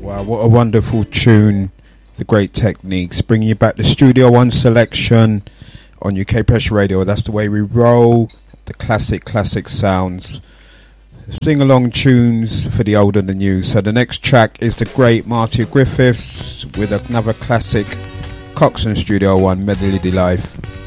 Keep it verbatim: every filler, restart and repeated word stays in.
Wow, what a wonderful tune. The great techniques. Bringing you back to Studio One selection on U K Pressure Radio. That's the way we roll. The classic, classic sounds. Sing-along tunes for the old and the new. So the next track is the great Marcia Griffiths with another classic Coxsone Studio One Melody Life.